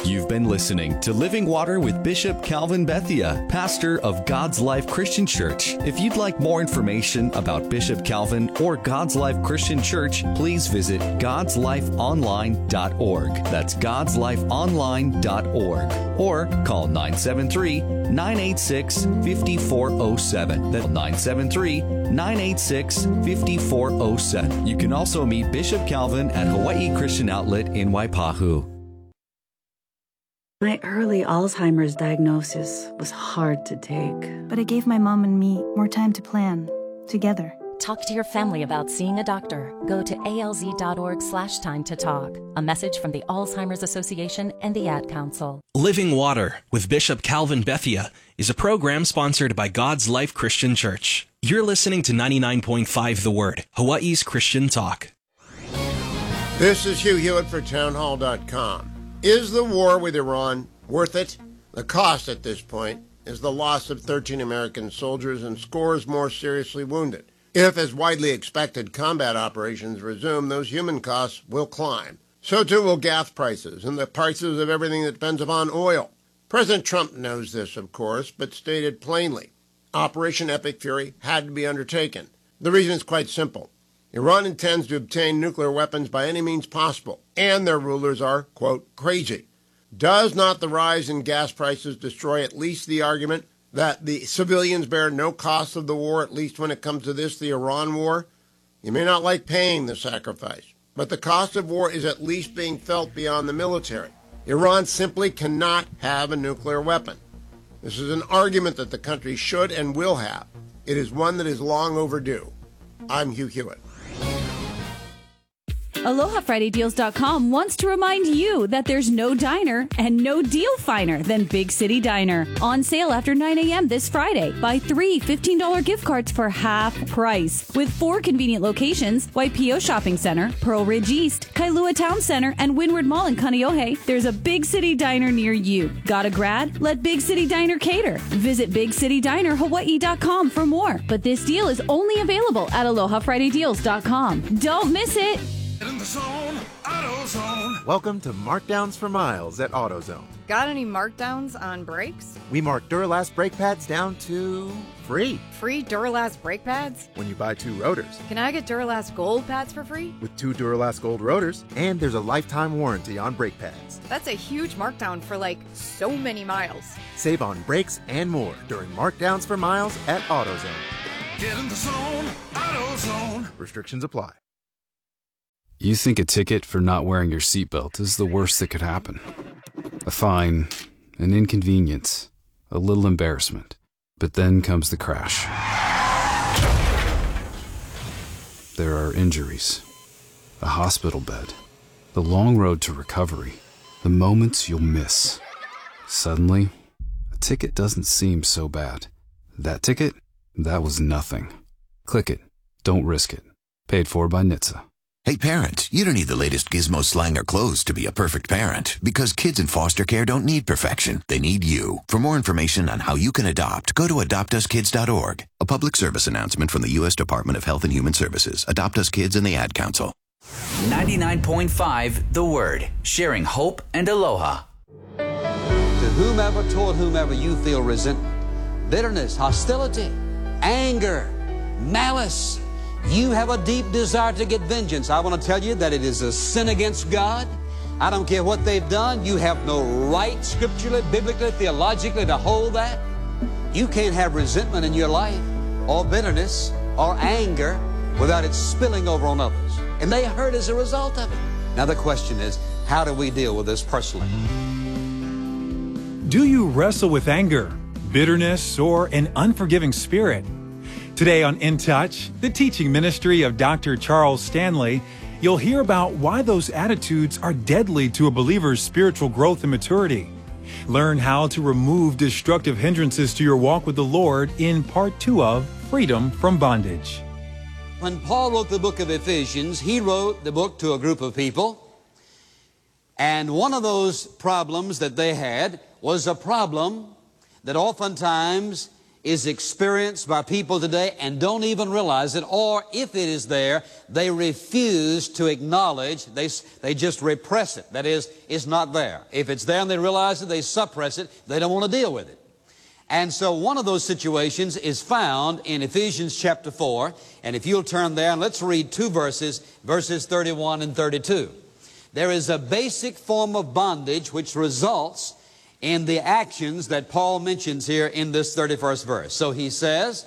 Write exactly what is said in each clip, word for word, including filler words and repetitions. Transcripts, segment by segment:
You've been listening to Living Water with Bishop Calvin Bethia, pastor of God's Life Christian Church. If you'd like more information about Bishop Calvin or God's Life Christian Church, please visit gods life online dot org. That's gods life online dot org. Or call nine seven three, nine eight six, five four zero seven. That's nine seven three, nine eight six, five four zero seven. You can also meet Bishop Calvin at Hawaii Christian Outlet in Waipahu. My early Alzheimer's diagnosis was hard to take. But it gave my mom and me more time to plan, together. Talk to your family about seeing a doctor. Go to alz.org slash time to talk. A message from the Alzheimer's Association and the Ad Council. Living Water with Bishop Calvin Bethia is a program sponsored by God's Life Christian Church. You're listening to ninety-nine point five The Word, Hawaii's Christian Talk. This is Hugh Hewitt for townhall dot com. Is the war with Iran worth it? The cost at this point is the loss of thirteen American soldiers and scores more seriously wounded. If, as widely expected, combat operations resume, those human costs will climb. So too will gas prices and the prices of everything that depends upon oil. President Trump knows this, of course, but stated plainly, Operation Epic Fury had to be undertaken. The reason is quite simple. Iran intends to obtain nuclear weapons by any means possible, and their rulers are, quote, crazy. Does not the rise in gas prices destroy at least the argument that the civilians bear no cost of the war, at least when it comes to this, the Iran war? You may not like paying the sacrifice, but the cost of war is at least being felt beyond the military. Iran simply cannot have a nuclear weapon. This is an argument that the country should and will have. It is one that is long overdue. I'm Hugh Hewitt. Aloha Friday Deals dot com wants to remind you that there's no diner and no deal finer than Big City Diner. On sale after nine a.m. this Friday. Buy three fifteen dollars gift cards for half price. With four convenient locations, Waipio Shopping Center, Pearl Ridge East, Kailua Town Center, and Windward Mall in Kaneohe, there's a Big City Diner near you. Got a grad? Let Big City Diner cater. Visit Big City Diner Hawaii dot com for more. But this deal is only available at Aloha Friday Deals dot com. Don't miss it! In the zone, AutoZone. Welcome to Markdowns for Miles at AutoZone. Got any markdowns on brakes? We mark Duralast brake pads down to free. Free Duralast brake pads? When you buy two rotors. Can I get Duralast Gold pads for free? With two Duralast Gold rotors, and there's a lifetime warranty on brake pads. That's a huge markdown for like so many miles. Save on brakes and more during Markdowns for Miles at AutoZone. Get in the zone, AutoZone. Restrictions apply. You think a ticket for not wearing your seatbelt is the worst that could happen. A fine, an inconvenience, a little embarrassment. But then comes the crash. There are injuries, a hospital bed, the long road to recovery, the moments you'll miss. Suddenly, a ticket doesn't seem so bad. That ticket? That was nothing. Click it. Don't risk it. Paid for by N H T S A. Hey parents, you don't need the latest gizmo, slang, or clothes to be a perfect parent, because kids in foster care don't need perfection. They need you. For more information on how you can adopt, go to adopt us kids dot org. A public service announcement from the U S Department of Health and Human Services, Adopt Us Kids, and the Ad Council. ninety-nine point five The Word, sharing hope and aloha. To whomever toward whomever you feel resentment, bitterness, hostility, anger, malice, you have a deep desire to get vengeance. I want to tell you that it is a sin against God. I don't care what they've done. You have no right scripturally, biblically, theologically to hold that. You can't have resentment in your life or bitterness or anger without it spilling over on others. And they hurt as a result of it. Now the question is, how do we deal with this personally? Do you wrestle with anger, bitterness, or an unforgiving spirit? Today on In Touch, the teaching ministry of Doctor Charles Stanley, you'll hear about why those attitudes are deadly to a believer's spiritual growth and maturity. Learn how to remove destructive hindrances to your walk with the Lord in part two of Freedom from Bondage. When Paul wrote the book of Ephesians, he wrote the book to a group of people. And one of those problems that they had was a problem that oftentimes is experienced by people today and don't even realize it, or if it is there, they refuse to acknowledge, they, they just repress it. That is, it's not there. If it's there and they realize it, they suppress it, they don't want to deal with it. And so one of those situations is found in Ephesians chapter four, and if you'll turn there and let's read two verses, verses thirty-one and thirty-two. There is a basic form of bondage which results in the actions that Paul mentions here in this thirty-first verse. So he says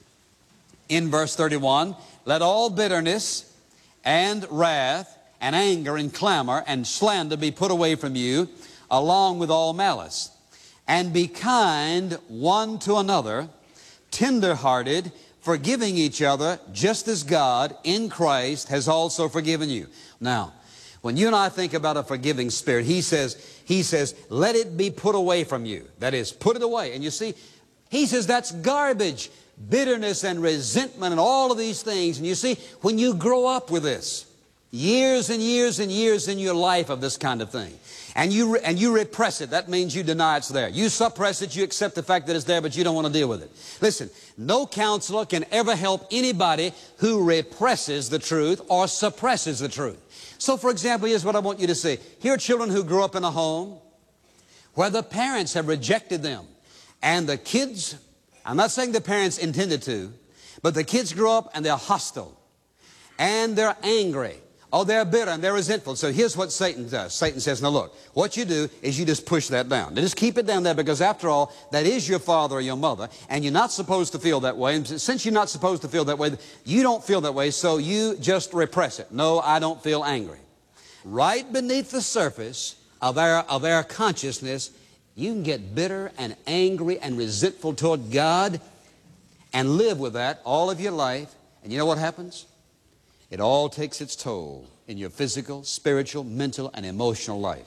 in verse thirty-one, let all bitterness and wrath and anger and clamor and slander be put away from you, along with all malice. And be kind one to another, tender-hearted, forgiving each other, just as God in Christ has also forgiven you. Now, when you and I think about a forgiving spirit, he says, he says, let it be put away from you. That is, put it away. And you see, he says that's garbage, bitterness and resentment and all of these things. And you see, when you grow up with this, years and years and years in your life of this kind of thing, and you, and you repress it, that means you deny it's there. You suppress it, you accept the fact that it's there, but you don't want to deal with it. Listen, no counselor can ever help anybody who represses the truth or suppresses the truth. So, for example, here's what I want you to see. Here are children who grew up in a home where the parents have rejected them. And the kids, I'm not saying the parents intended to, but the kids grow up and they're hostile. And they're angry. Oh, they're bitter and they're resentful. So here's what Satan does. Satan says, now look, what you do is you just push that down. Just keep it down there because after all, that is your father or your mother. And you're not supposed to feel that way. And since you're not supposed to feel that way, you don't feel that way, so you just repress it. No, I don't feel angry. Right beneath the surface of our, of our consciousness, you can get bitter and angry and resentful toward God and live with that all of your life. And you know what happens? It all takes its toll in your physical, spiritual, mental, and emotional life.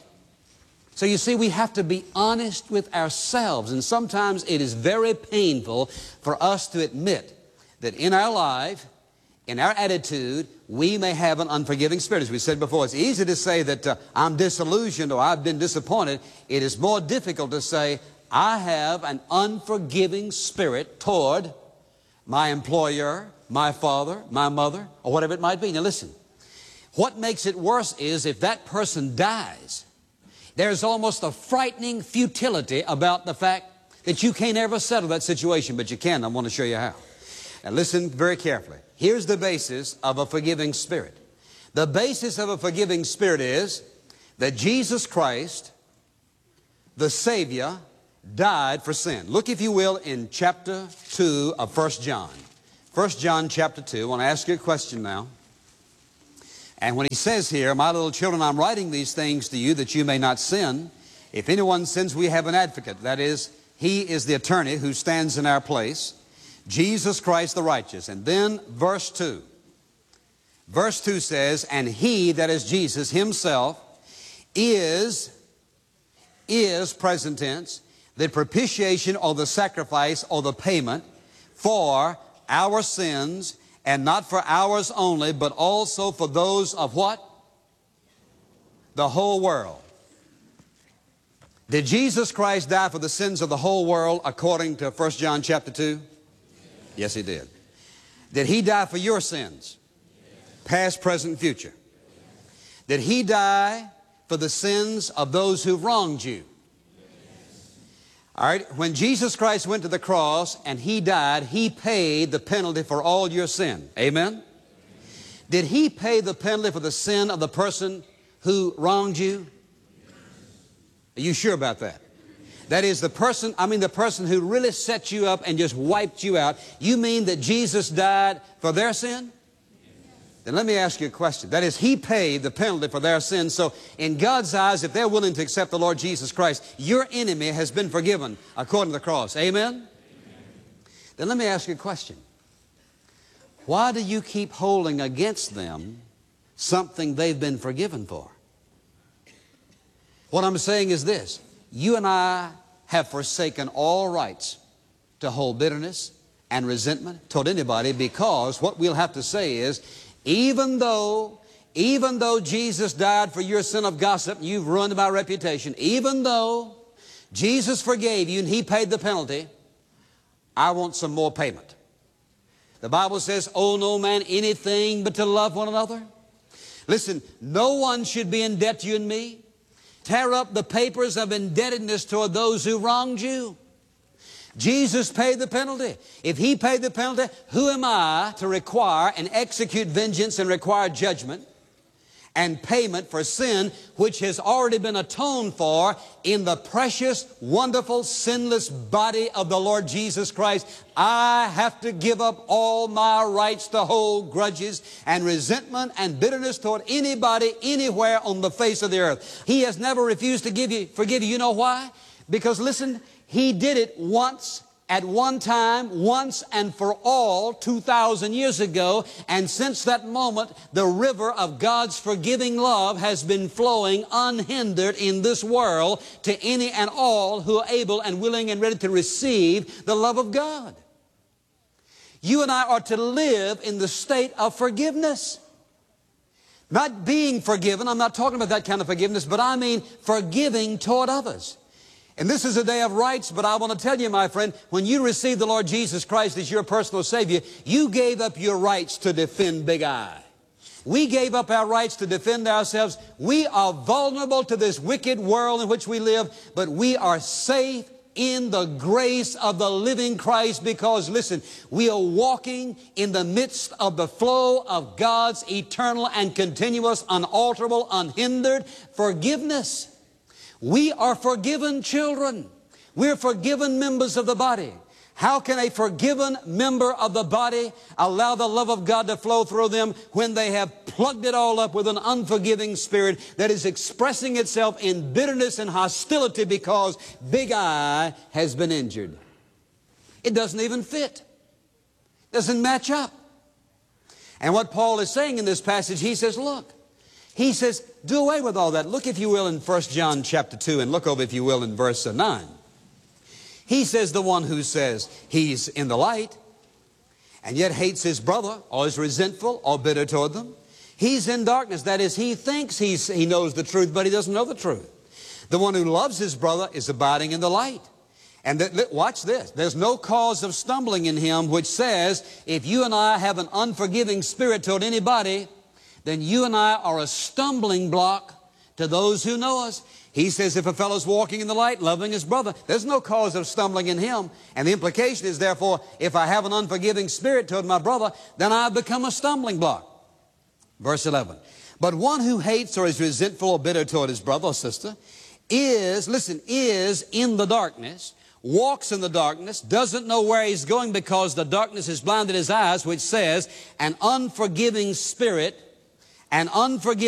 So you see, we have to be honest with ourselves, and sometimes it is very painful for us to admit that in our life, in our attitude, we may have an unforgiving spirit. As we said before, it's easy to say that uh, I'm disillusioned or I've been disappointed. It is more difficult to say, I have an unforgiving spirit toward my employer, my father, my mother, or whatever it might be. Now listen, what makes it worse is if that person dies, there's almost a frightening futility about the fact that you can't ever settle that situation, but you can. I want to show you how. Now listen very carefully. Here's the basis of a forgiving spirit. The basis of a forgiving spirit is that Jesus Christ, the Savior, died for sin. Look, if you will, in chapter two of First John. First John chapter two. I want to ask you a question now. And when he says here, my little children, I'm writing these things to you that you may not sin. If anyone sins, we have an advocate. That is, he is the attorney who stands in our place, Jesus Christ the righteous. And then verse two. Verse two says, and he, that is Jesus himself, is, is, present tense, the propitiation or the sacrifice or the payment for our sins, and not for ours only, but also for those of what? The whole world. Did Jesus Christ die for the sins of the whole world according to First John chapter two? Yes, he did. Did he die for your sins? Past, present, future. Did he die for the sins of those who wronged you? All right, when Jesus Christ went to the cross and he died, he paid the penalty for all your sin. Amen? Did he pay the penalty for the sin of the person who wronged you? Are you sure about that? That is the person, I mean the person who really set you up and just wiped you out. You mean that Jesus died for their sin? Then let me ask you a question. That is, he paid the penalty for their sins. So in God's eyes, if they're willing to accept the Lord Jesus Christ, your enemy has been forgiven according to the cross. Amen? Amen. Then let me ask you a question. Why do you keep holding against them something they've been forgiven for? What I'm saying is this. You and I have forsaken all rights to hold bitterness and resentment toward anybody, because what we'll have to say is, Even though, even though Jesus died for your sin of gossip, you've ruined my reputation, even though Jesus forgave you and he paid the penalty, I want some more payment. The Bible says, owe no man anything but to love one another. Listen, no one should be in debt to you and me. Tear up the papers of indebtedness toward those who wronged you. Jesus paid the penalty. If He paid the penalty, who am I to require and execute vengeance and require judgment and payment for sin which has already been atoned for in the precious, wonderful, sinless body of the Lord Jesus Christ? I have to give up all my rights to hold grudges and resentment and bitterness toward anybody, anywhere on the face of the earth. He has never refused to give you, forgive you. You know why? Because listen, He did it once, at one time, once and for all, two thousand years ago. And since that moment, the river of God's forgiving love has been flowing unhindered in this world to any and all who are able and willing and ready to receive the love of God. You and I are to live in the state of forgiveness. Not being forgiven, I'm not talking about that kind of forgiveness, but I mean forgiving toward others. And this is a day of rights, but I want to tell you, my friend, when you received the Lord Jesus Christ as your personal Savior, you gave up your rights to defend Big I. We gave up our rights to defend ourselves. We are vulnerable to this wicked world in which we live, but we are safe in the grace of the living Christ because, listen, we are walking in the midst of the flow of God's eternal and continuous, unalterable, unhindered forgiveness. We are forgiven children. We're forgiven members of the body. How can a forgiven member of the body allow the love of God to flow through them when they have plugged it all up with an unforgiving spirit that is expressing itself in bitterness and hostility because Big I has been injured? It doesn't even fit. It doesn't match up. And what Paul is saying in this passage, he says, look, he says, do away with all that. Look, if you will, in First John chapter two, and look over, if you will, in verse nine. He says, the one who says he's in the light and yet hates his brother or is resentful or bitter toward them, he's in darkness. That is, he thinks he's, he knows the truth, but he doesn't know the truth. The one who loves his brother is abiding in the light. And that, watch this. There's no cause of stumbling in him, which says, if you and I have an unforgiving spirit toward anybody, then you and I are a stumbling block to those who know us. He says if a fellow's walking in the light, loving his brother, there's no cause of stumbling in him. And the implication is, therefore, if I have an unforgiving spirit toward my brother, then I've become a stumbling block. Verse eleven. But one who hates or is resentful or bitter toward his brother or sister is, listen, is in the darkness, walks in the darkness, doesn't know where he's going because the darkness has blinded his eyes, which says an unforgiving spirit, an unforgiving